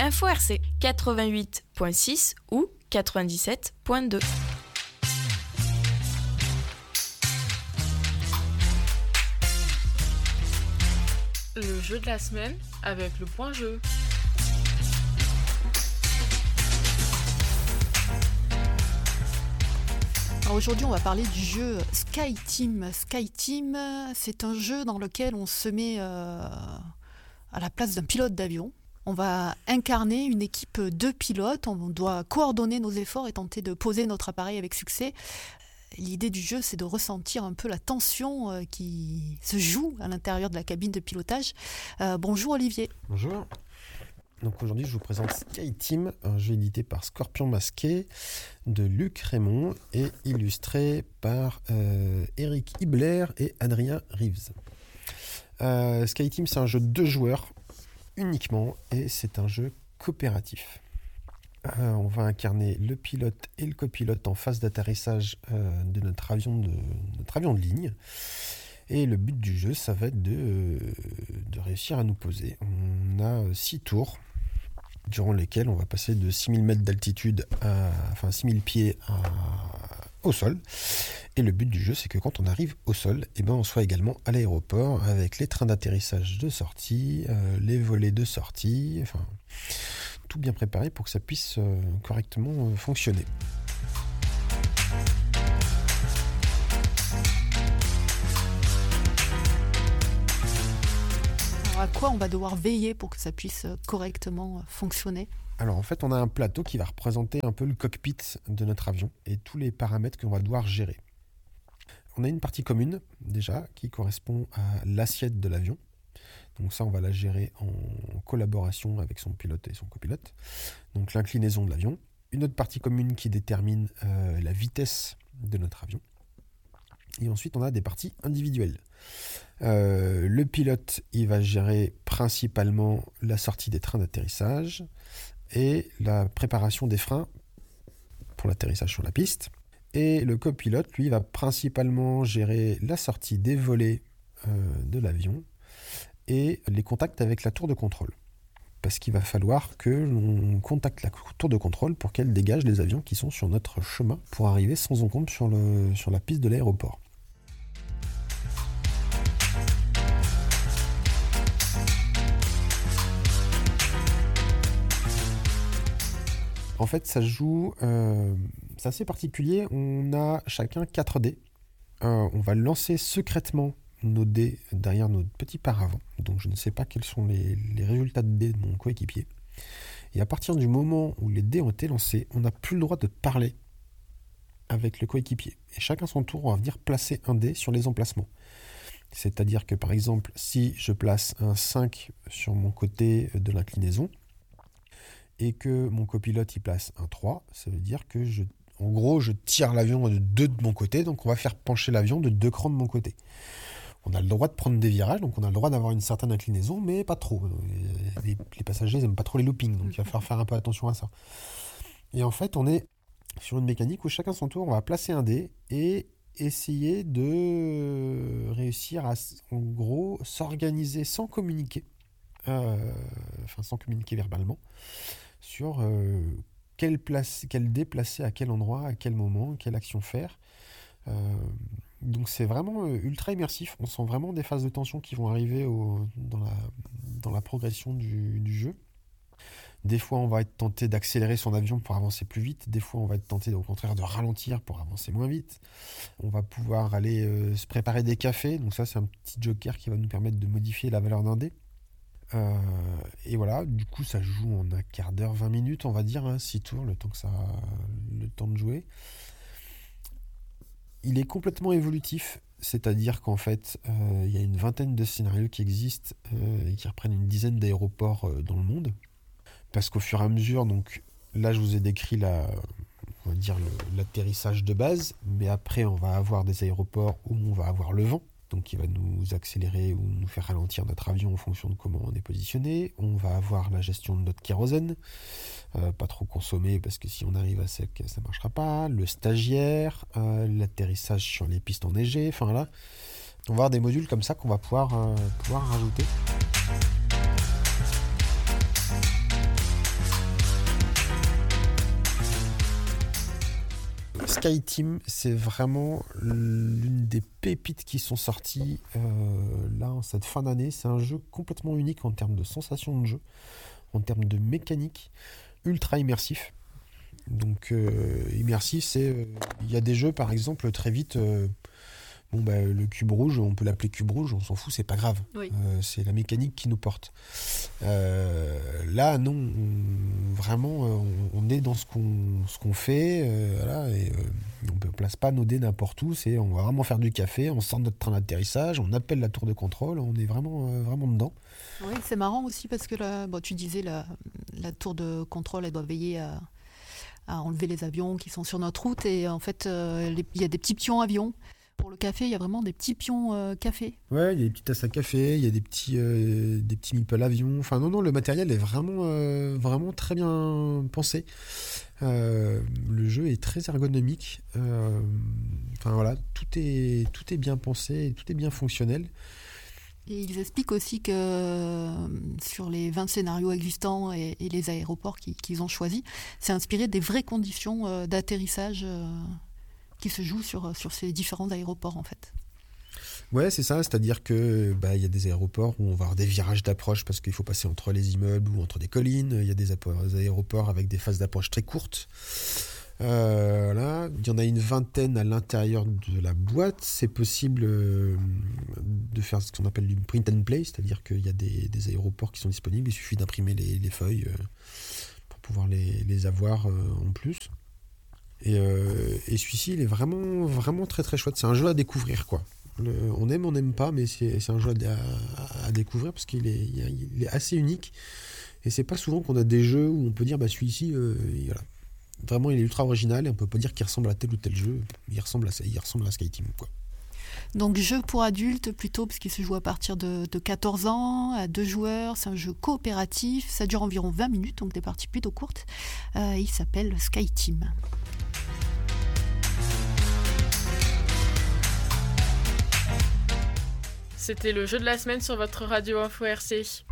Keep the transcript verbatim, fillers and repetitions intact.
Info R C quatre-vingt-huit virgule six ou quatre-vingt-dix-sept virgule deux. Le jeu de la semaine avec le point jeu. Alors aujourd'hui, on va parler du jeu SkyTeam. SkyTeam, c'est un jeu dans lequel on se met euh, à la place d'un pilote d'avion. On va incarner une équipe de pilotes, on doit coordonner nos efforts et tenter de poser notre appareil avec succès. L'idée du jeu, c'est de ressentir un peu la tension qui se joue à l'intérieur de la cabine de pilotage. Euh, bonjour Olivier. Bonjour. Donc aujourd'hui, je vous présente SkyTeam, un jeu édité par Scorpion Masqué de Luc Raymond et illustré par euh, Eric Hibler et Adrien Reeves. Euh, SkyTeam, c'est un jeu de deux joueurs uniquement et c'est un jeu coopératif. Euh, on va incarner le pilote et le copilote en phase d'atterrissage euh, de notre avion de, notre avion de ligne. Et le but du jeu, ça va être de, euh, de réussir à nous poser. On a six tours durant lesquels on va passer de six mille mètres d'altitude, à, enfin six mille pieds à, au sol. Et le but du jeu, c'est que quand on arrive au sol, eh ben, on soit également à l'aéroport avec les trains d'atterrissage de sortie, euh, les volets de sortie, enfin tout bien préparé pour que ça puisse euh, correctement euh, fonctionner. Alors à quoi on va devoir veiller pour que ça puisse correctement fonctionner ? Alors en fait, on a un plateau qui va représenter un peu le cockpit de notre avion et tous les paramètres qu'on va devoir gérer. On a une partie commune déjà qui correspond à l'assiette de l'avion. Donc ça, on va la gérer en collaboration avec son pilote et son copilote. Donc l'inclinaison de l'avion. Une autre partie commune qui détermine euh, la vitesse de notre avion. Et ensuite, on a des parties individuelles. Euh, le pilote, il va gérer principalement la sortie des trains d'atterrissage et la préparation des freins pour l'atterrissage sur la piste. Et le copilote, lui, va principalement gérer la sortie des volets euh, de l'avion et les contacts avec la tour de contrôle. Parce qu'il va falloir que l'on contacte la tour de contrôle pour qu'elle dégage les avions qui sont sur notre chemin pour arriver sans encombre sur, le, sur la piste de l'aéroport. En fait, ça se joue, euh, c'est assez particulier, on a chacun quatre dés. Euh, on va lancer secrètement nos dés derrière notre petit paravent, donc je ne sais pas quels sont les, les résultats de dés de mon coéquipier. Et à partir du moment où les dés ont été lancés, on n'a plus le droit de parler avec le coéquipier. Et chacun son tour, on va venir placer un dé sur les emplacements. C'est-à-dire que par exemple, si je place un cinq sur mon côté de l'inclinaison, et que mon copilote y place un trois, ça veut dire que je, en gros, je tire l'avion de deux de mon côté, donc on va faire pencher l'avion de deux crans de mon côté. On a le droit de prendre des virages, donc on a le droit d'avoir une certaine inclinaison, mais pas trop. Les, les passagers n'aiment pas trop les loopings, donc il va falloir faire un peu attention à ça. Et en fait, on est sur une mécanique où chacun son tour, on va placer un dé et essayer de réussir à, en gros, s'organiser sans communiquer, euh, enfin sans communiquer verbalement, sur euh, quelle, place, quel dé placer à quel endroit, à quel moment, quelle action faire. Euh, donc c'est vraiment euh, ultra immersif. On sent vraiment des phases de tension qui vont arriver au, dans, la, dans la progression du, du jeu. Des fois, on va être tenté d'accélérer son avion pour avancer plus vite. Des fois, on va être tenté au contraire de ralentir pour avancer moins vite. On va pouvoir aller euh, se préparer des cafés. Donc ça, c'est un petit joker qui va nous permettre de modifier la valeur d'un dé. Euh, et voilà, du coup, ça joue en un quart d'heure, vingt minutes, on va dire, hein, six tours, le temps que ça, le temps de jouer. Il est complètement évolutif, c'est-à-dire qu'en fait, euh, il y a une vingtaine de scénarios qui existent euh, et qui reprennent une dizaine d'aéroports euh, dans le monde. Parce qu'au fur et à mesure, donc là, je vous ai décrit la, on va dire le, l'atterrissage de base, mais après, on va avoir des aéroports où on va avoir le vent, donc qui va nous accélérer ou nous faire ralentir notre avion en fonction de comment on est positionné. On va avoir la gestion de notre kérosène, euh, pas trop consommer parce que si on arrive à sec, ça ne marchera pas. Le stagiaire, euh, l'atterrissage sur les pistes enneigées, enfin là, on va avoir des modules comme ça qu'on va pouvoir, euh, pouvoir rajouter. SkyTeam, c'est vraiment l'une des pépites qui sont sorties euh, là en cette fin d'année. C'est un jeu complètement unique en termes de sensation de jeu, en termes de mécanique, ultra immersif. Donc euh, immersif, c'est il euh, y a des jeux par exemple très vite. Euh, Bon, bah, le cube rouge, on peut l'appeler cube rouge, on s'en fout, c'est pas grave. Oui. Euh, c'est la mécanique qui nous porte. Euh, là, non, on, vraiment, euh, on, on est dans ce qu'on, ce qu'on fait, euh, voilà, et euh, on ne place pas nos dés n'importe où. C'est, on va vraiment faire du café, on sort notre train d'atterrissage, on appelle la tour de contrôle, on est vraiment, euh, vraiment dedans. Oui, c'est marrant aussi parce que là, bon, tu disais la, la tour de contrôle, elle doit veiller à, à enlever les avions qui sont sur notre route, et en fait, euh, les, il y a des petits pions avions. Pour le café, il y a vraiment des petits pions euh, café. Ouais, il y a des petites tasses à café, il y a des petits, euh, des petits meeple avions. Enfin, non, non, le matériel est vraiment, euh, vraiment très bien pensé. Euh, le jeu est très ergonomique. Euh, enfin, voilà, tout est, tout est bien pensé, tout est bien fonctionnel. Et ils expliquent aussi que euh, sur les vingt scénarios existants et, et les aéroports qui, qu'ils ont choisis, c'est inspiré des vraies conditions euh, d'atterrissage euh, qui se jouent sur, sur ces différents aéroports en fait. Ouais, c'est ça, c'est-à-dire que bah, y a des aéroports où on va avoir des virages d'approche parce qu'il faut passer entre les immeubles ou entre des collines. Il y a des aéroports avec des phases d'approche très courtes. Euh, là, il y en a une vingtaine à l'intérieur de la boîte. C'est possible euh, de faire ce qu'on appelle du print and play, c'est-à-dire qu'il y a des, des aéroports qui sont disponibles. Il suffit d'imprimer les, les feuilles euh, pour pouvoir les, les avoir euh, en plus. Et, euh, et celui-ci, il est vraiment, vraiment très très chouette. C'est un jeu à découvrir, quoi. Le, on aime, on n'aime pas, mais c'est, c'est un jeu à, à, à découvrir parce qu'il est, il est assez unique. Et c'est pas souvent qu'on a des jeux où on peut dire, bah celui-ci, euh, voilà. Vraiment, il est ultra original et on peut pas dire qu'il ressemble à tel ou tel jeu. Il ressemble à, il ressemble à SkyTeam, quoi. Donc jeu pour adultes plutôt, parce qu'il se joue à partir de, de quatorze ans, à deux joueurs. C'est un jeu coopératif. Ça dure environ vingt minutes, donc des parties plutôt courtes. Euh, il s'appelle SkyTeam. C'était le jeu de la semaine sur votre radio Info R C.